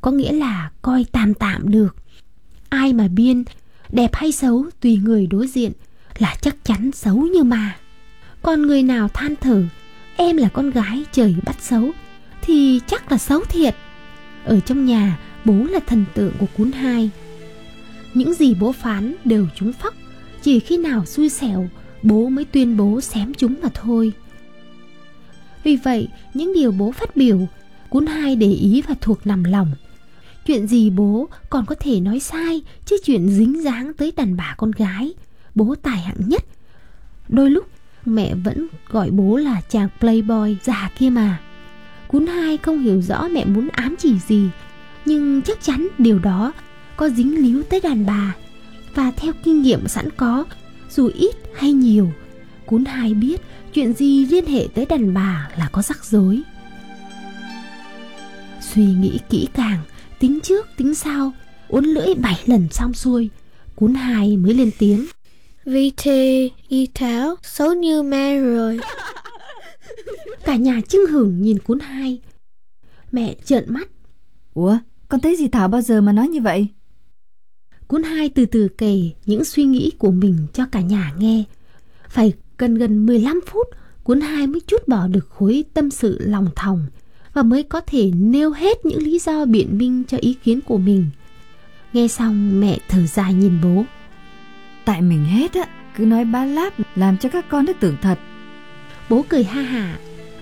có nghĩa là coi tạm tạm được. Ai mà biên, đẹp hay xấu tùy người đối diện, là chắc chắn xấu như ma. Còn người nào than thở em là con gái trời bắt xấu thì chắc là xấu thiệt. Ở trong nhà, bố là thần tượng của cún hai. Những gì bố phán đều trúng phóc, chỉ khi nào xui xẻo bố mới tuyên bố xém chúng mà thôi. Vì vậy, những điều bố phát biểu, cún hai để ý và thuộc nằm lòng. Chuyện gì bố còn có thể nói sai, chứ chuyện dính dáng tới đàn bà con gái, bố tài hạng nhất. Đôi lúc mẹ vẫn gọi bố là chàng playboy già kia mà. Cún hai không hiểu rõ mẹ muốn ám chỉ gì, nhưng chắc chắn điều đó có dính líu tới đàn bà. Và theo kinh nghiệm sẵn có, dù ít hay nhiều, cún hai biết chuyện gì liên hệ tới đàn bà là có rắc rối. Suy nghĩ kỹ càng, tính trước tính sau, uốn lưỡi 7 lần xong xuôi, cún hai mới lên tiếng. Vì thì y Thảo xấu như ma rồi. Cả nhà chưng hửng nhìn cún hai. Mẹ trợn mắt. Ủa, con thấy dì Thảo bao giờ mà nói như vậy? Cún hai từ từ kể những suy nghĩ của mình cho cả nhà nghe. Phải gần 15 phút, cún hai mới trút bỏ được khối tâm sự lòng thòng và mới có thể nêu hết những lý do biện minh cho ý kiến của mình. Nghe xong, mẹ thở dài nhìn bố. Tại mình hết á, cứ nói bá láp làm cho các con nó tưởng thật. Bố cười ha hả.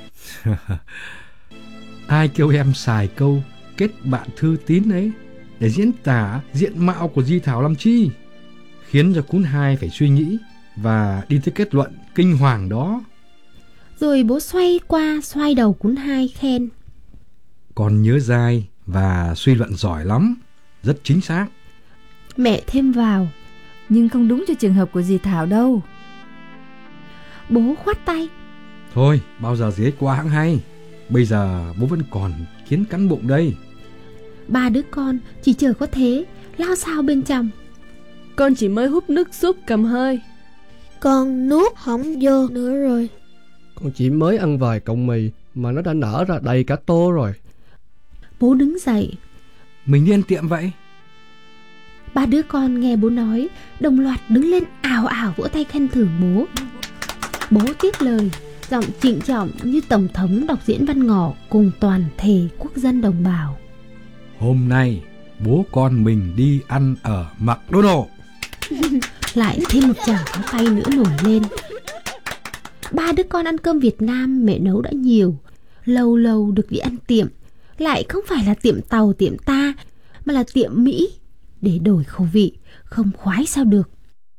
Ai kêu em xài câu kết bạn thư tín ấy để diễn tả diện mạo của dì Thảo làm chi, khiến cho cún hai phải suy nghĩ và đi tới kết luận kinh hoàng đó. Rồi bố xoay qua xoay đầu cún hai khen. Con nhớ dai và suy luận giỏi lắm, rất chính xác. Mẹ thêm vào. Nhưng không đúng cho trường hợp của dì Thảo đâu. Bố khoát tay. Thôi, bao giờ dì ấy qua hãng hay. Bây giờ bố vẫn còn kiến cắn bụng đây. 3 đứa con chỉ chờ có thế, lao sao bên trong. Con chỉ mới húp nước súp cầm hơi. Con nuốt không vô nữa rồi. Con chỉ mới ăn vài cọng mì mà nó đã nở ra đầy cả tô rồi. Bố đứng dậy. Mình đi ăn tiệm vậy. 3 đứa con nghe bố nói, đồng loạt đứng lên ào ào vỗ tay khen thưởng bố. Bố tiếp lời, giọng trịnh trọng như tổng thống đọc diễn văn ngỏ cùng toàn thể quốc dân đồng bào. Hôm nay bố con mình đi ăn ở McDonald's. Lại thêm một tràng pháo tay nữa nổi lên. 3 đứa con ăn cơm Việt Nam mẹ nấu đã nhiều, lâu lâu được đi ăn tiệm, lại không phải là tiệm Tàu tiệm ta, mà là tiệm Mỹ, để đổi khẩu vị, không khoái sao được.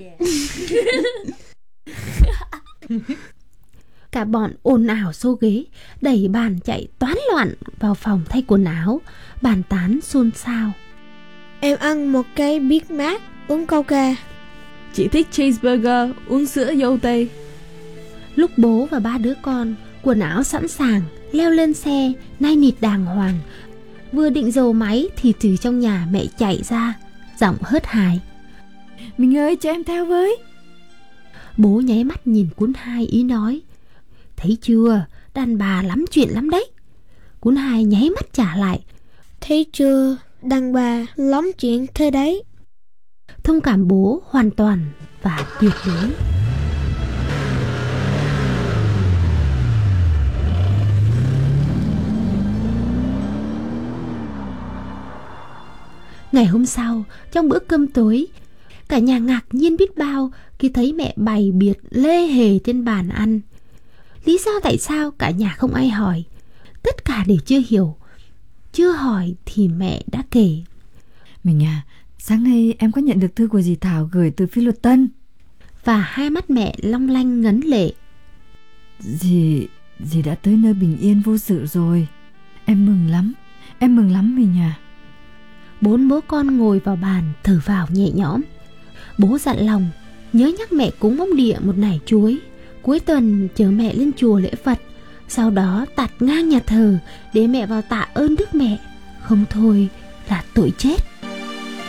Cả bọn ồn ào xô ghế, đẩy bàn chạy toán loạn vào phòng thay quần áo, bàn tán xôn xao. Em ăn một cái Big Mac, uống Coca. Chị thích cheeseburger, uống sữa dâu tây. Lúc bố và 3 đứa con quần áo sẵn sàng, leo lên xe, nai nịt đàng hoàng, vừa định dầu máy thì từ trong nhà mẹ chạy ra, giọng hớt hải. Mình ơi, cho em theo với. Bố nháy mắt nhìn cún hai ý nói. Thấy chưa, đàn bà lắm chuyện lắm đấy. Cún hai nháy mắt trả lại. Thấy chưa, đàn bà lắm chuyện thế đấy. Thông cảm bố hoàn toàn và tuyệt đối. Ngày hôm sau, trong bữa cơm tối, cả nhà ngạc nhiên biết bao khi thấy mẹ bày biệt lê hề trên bàn ăn. Lý do tại sao cả nhà không ai hỏi, tất cả đều chưa hiểu. Chưa hỏi thì mẹ đã kể. Mình à, sáng nay em có nhận được thư của dì Thảo gửi từ Phi Luật Tân. Và hai mắt mẹ long lanh ngấn lệ. Dì đã tới nơi bình yên vô sự rồi. Em mừng lắm mình à. 4 bố con ngồi vào bàn thở vào nhẹ nhõm. Bố dặn lòng nhớ nhắc mẹ cúng ông địa một nải chuối, cuối tuần chở mẹ lên chùa lễ Phật, sau đó tạt ngang nhà thờ để mẹ vào tạ ơn đức mẹ, không thôi là tội chết.